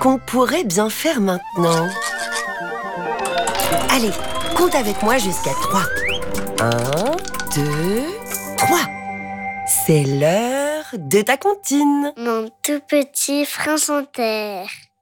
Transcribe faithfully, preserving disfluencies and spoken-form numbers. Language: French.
qu'on pourrait bien faire maintenant? Allez, compte avec moi jusqu'à trois. Un, deux, trois. C'est l'heure de ta comptine. Mon tout petit prince en terre.